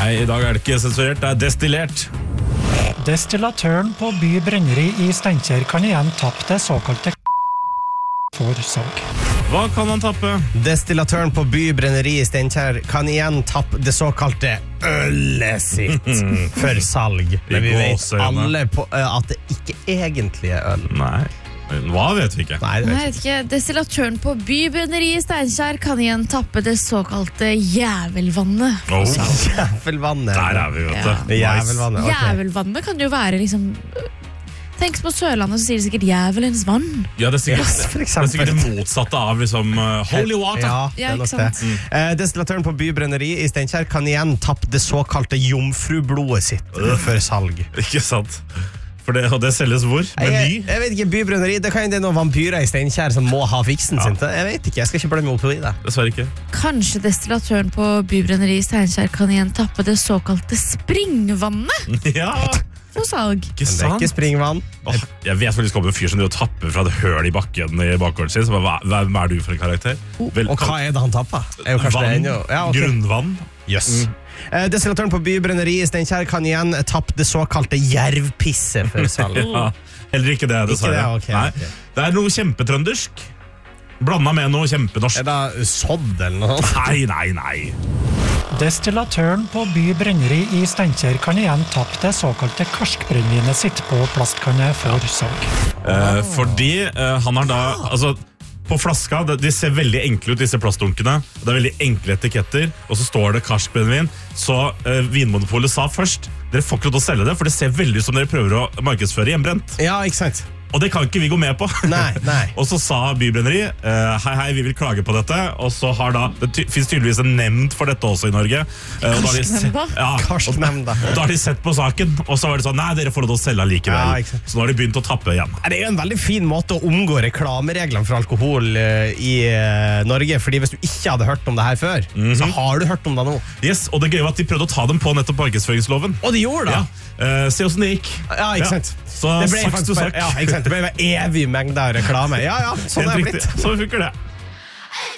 Nei, i dag det ikke sensurert, det destillert. Destillatøren på By Brenneri i Steinkjer kan igjen tappe det såkalte for salg. Hva kan han tappe? Destillatøren på By Brenneri i Steinkjer kan igjen tappe det såkalte ølet sitt for salg. Men vi vet alle at det ikke egentlig øl. Nei. Hva vet vi ikke? Nei, det vet vi ikke. Destillatøren på By Brenneri i Steinkjer kan igjen tappe det såkalte jævelvannet. Jævelvannet. Der vi, vet du. Ja. Jævelvannet, okay. Jævelvannet kan jo være liksom... Tenk på Sørlandet, så sier de sikkert jævelens vann. Ja, det sikkert det motsatte av liksom, holy water. Ja, det er nok det. Destillatøren på By Brenneri i Steinkjer kan igjen tappe det såkalte jomfrublodet sitt for salg. Ikke sant? Og det selges hvor? Jeg vet ikke, By Brenneri, det kan jo det noen vampyrer i Steinkjer som må ha fiksen sin. Jeg vet ikke, jeg skal ikke blande opp i det. Dessverre ikke. Kanskje destillatøren på By Brenneri i Steinkjer kan igjen tappe det såkalte springvannet? Ja! For salg. Ikke sant? Det er ikke springvann. Jeg vet faktisk om en fyr som tapper fra et høl i bakken i bakgården sin. Så hvem du for en karakter? Og hva det han tapper? Vann, grunnvann. Yes. Destillatøren på By Brenneri i Steinkjer kan igjen tappe det såkalte jervpisset for salg. Ja, heller ikke det, dessverre. Okay. Det noe kjempetrøndersk. Blandet med noe kjempenorsk. Det sodd eller noe? Nei. Destillatøren på By Brenneri i Steinkjer kan igjen tappe det såkalte karskbrennevinet sitt på plastkanne for salg. Fordi han har da... Altså, på flaska, de ser veldig enkle ut, disse plastdunkene. Det veldig enkle etiketter, og så står det karskbrennevin. Så Vinmonopolet sa først, dere får ikke lov til å selge det, for det ser veldig ut som dere prøver å markedsføre hjemmebrent. Ja, ikke sant? Og det kan ikke vi gå med på. Nei. Og så sa By Brenneri, hei, vi vil klage på dette. Og så har det finnes tydeligvis en nemnd for dette også i Norge. Karsknemnda. Da har de sett på saken, og så var det sånn, nei, dere får lov til å selge likevel. Så nå har de begynt å tappe igjen. Det er jo en veldig fin måte å omgå reklamereglene for alkohol i Norge, fordi hvis du ikke hadde hørt om det her før, så har du hørt om det nå. Yes, og det gøy var at de prøvde å ta dem på nettopp markedsføringsloven. Og de gjorde det? Ja. Se hvordan det gikk. Ja, ikke sant? Så det ble faktisk sak. Ja, ikke sant? Det ble evig mengde av reklame. Ja, sånn det blitt. Så funker det.